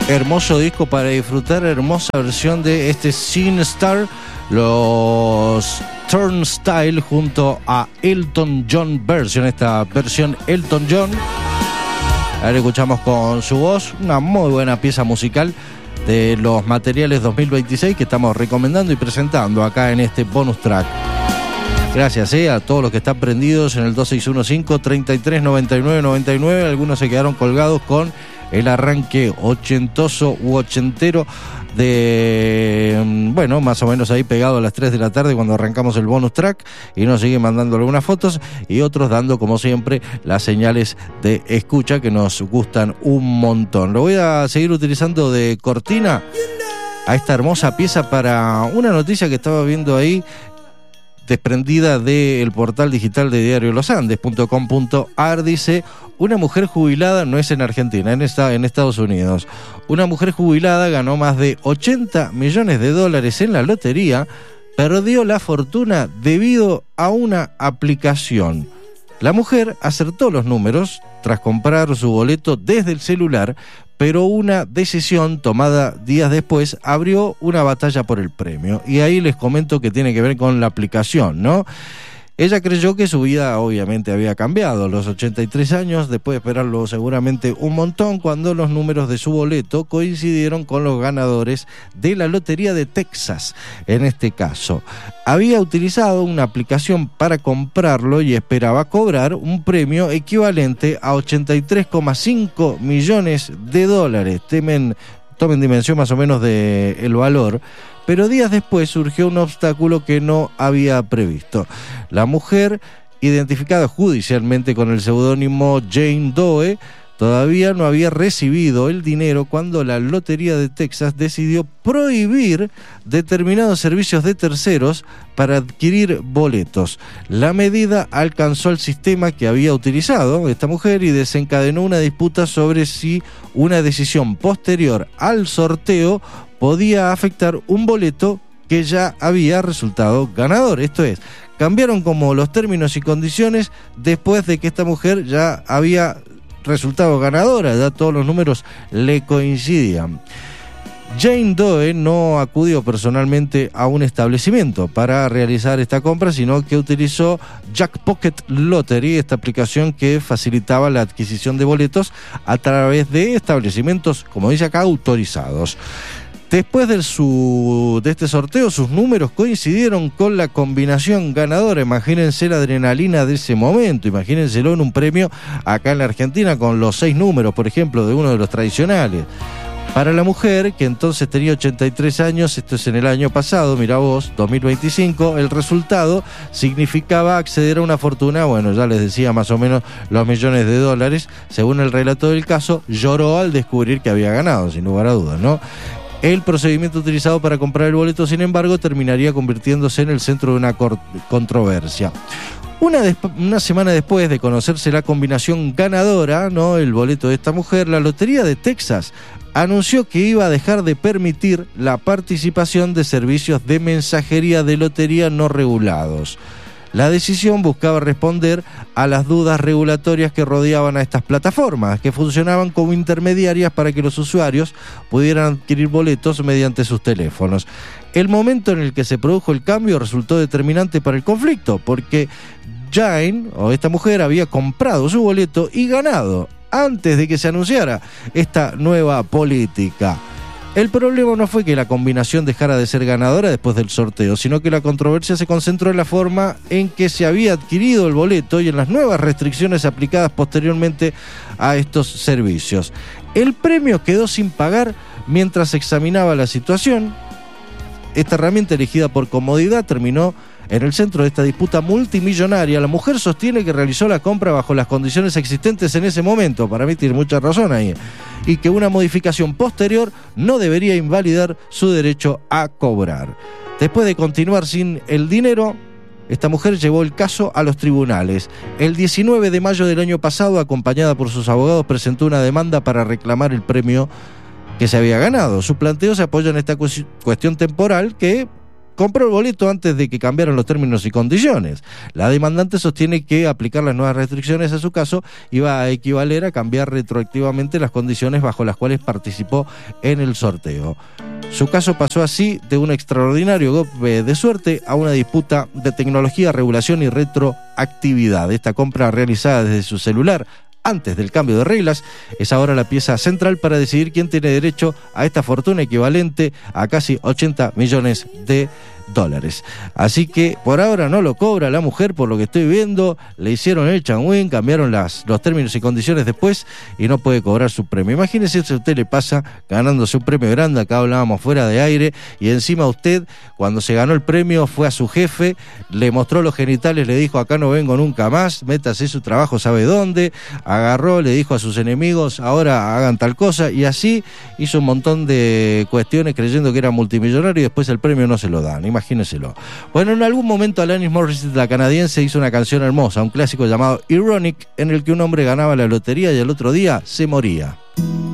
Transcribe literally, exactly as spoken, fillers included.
Hermoso disco para disfrutar, hermosa versión de este Sin Star, los Turnstile junto a Elton John version, esta versión Elton John. Ahora escuchamos con su voz una muy buena pieza musical de los materiales dos mil veintiséis que estamos recomendando y presentando acá en este bonus track. Gracias eh, a todos los que están prendidos en el dos seis uno cinco, treinta y tres, noventa y nueve, noventa y nueve. Algunos se quedaron colgados con el arranque ochentoso u ochentero de, bueno, más o menos ahí pegado a las tres de la tarde cuando arrancamos el bonus track, y nos siguen mandando algunas fotos y otros dando, como siempre, las señales de escucha que nos gustan un montón. Lo voy a seguir utilizando de cortina a esta hermosa pieza para una noticia que estaba viendo ahí, desprendida del portal digital de diario los andes punto com punto a r. Dice: una mujer jubilada, no es en Argentina, en, esta, en Estados Unidos, una mujer jubilada ganó más de ochenta millones de dólares en la lotería, perdió la fortuna debido a una aplicación. La mujer acertó los números tras comprar su boleto desde el celular, pero una decisión tomada días después abrió una batalla por el premio. Y ahí les comento que tiene que ver con la aplicación, ¿no? Ella creyó que su vida obviamente había cambiado a los ochenta y tres años, después de esperarlo seguramente un montón, cuando los números de su boleto coincidieron con los ganadores de la Lotería de Texas. En este caso, había utilizado una aplicación para comprarlo y esperaba cobrar un premio equivalente a ochenta y tres coma cinco millones de dólares. Temen, tomen dimensión más o menos del valor. Pero días después surgió un obstáculo que no había previsto. La mujer, identificada judicialmente con el seudónimo Jane Doe, todavía no había recibido el dinero cuando la Lotería de Texas decidió prohibir determinados servicios de terceros para adquirir boletos. La medida alcanzó al sistema que había utilizado esta mujer y desencadenó una disputa sobre si una decisión posterior al sorteo podía afectar un boleto que ya había resultado ganador. Esto es, cambiaron como los términos y condiciones después de que esta mujer ya había resultado ganadora, ya todos los números le coincidían. Jane Doe no acudió personalmente a un establecimiento para realizar esta compra, sino que utilizó Jackpocket Lottery, esta aplicación que facilitaba la adquisición de boletos a través de establecimientos, como dice acá, autorizados. Después de, su, de este sorteo, sus números coincidieron con la combinación ganadora. Imagínense la adrenalina de ese momento, imagínenselo en un premio acá en la Argentina con los seis números, por ejemplo, de uno de los tradicionales. Para la mujer, que entonces tenía ochenta y tres años, esto es en el año pasado, mira vos, dos mil veinticinco, el resultado significaba acceder a una fortuna, bueno, ya les decía más o menos los millones de dólares. Según el relato del caso, lloró al descubrir que había ganado, sin lugar a dudas, ¿no? El procedimiento utilizado para comprar el boleto, sin embargo, terminaría convirtiéndose en el centro de una cor- controversia. Una, desp- una semana después de conocerse la combinación ganadora, ¿no?, el boleto de esta mujer, la Lotería de Texas anunció que iba a dejar de permitir la participación de servicios de mensajería de lotería no regulados. La decisión buscaba responder a las dudas regulatorias que rodeaban a estas plataformas, que funcionaban como intermediarias para que los usuarios pudieran adquirir boletos mediante sus teléfonos. El momento en el que se produjo el cambio resultó determinante para el conflicto, porque Jane, o esta mujer, había comprado su boleto y ganado antes de que se anunciara esta nueva política. El problema no fue que la combinación dejara de ser ganadora después del sorteo, sino que la controversia se concentró en la forma en que se había adquirido el boleto y en las nuevas restricciones aplicadas posteriormente a estos servicios. El premio quedó sin pagar mientras se examinaba la situación. Esta herramienta, elegida por comodidad, terminó en el centro de esta disputa multimillonaria. La mujer sostiene que realizó la compra bajo las condiciones existentes en ese momento, para mí tiene mucha razón ahí, y que una modificación posterior no debería invalidar su derecho a cobrar. Después de continuar sin el dinero, esta mujer llevó el caso a los tribunales. El diecinueve de mayo del año pasado, acompañada por sus abogados, presentó una demanda para reclamar el premio que se había ganado. Su planteo se apoya en esta cu- cuestión temporal que compró el boleto antes de que cambiaran los términos y condiciones. La demandante sostiene que aplicar las nuevas restricciones a su caso iba a equivaler a cambiar retroactivamente las condiciones bajo las cuales participó en el sorteo. Su caso pasó así de un extraordinario golpe de suerte a una disputa de tecnología, regulación y retroactividad. Esta compra realizada desde su celular antes del cambio de reglas es ahora la pieza central para decidir quién tiene derecho a esta fortuna equivalente a casi ochenta millones de dólares. Así que por ahora no lo cobra la mujer, por lo que estoy viendo. Le hicieron el changuín, cambiaron las, los términos y condiciones después y no puede cobrar su premio. Imagínese si a usted le pasa ganándose un premio grande, acá hablábamos fuera de aire, y encima usted cuando se ganó el premio fue a su jefe, le mostró los genitales, le dijo acá no vengo nunca más, métase su trabajo sabe dónde, agarró, le dijo a sus enemigos ahora hagan tal cosa, y así hizo un montón de cuestiones creyendo que era multimillonario y después el premio no se lo dan. Imagínenselo. Bueno, en algún momento Alanis Morissette, la canadiense, hizo una canción hermosa, un clásico llamado Ironic, en el que un hombre ganaba la lotería y al otro día se moría.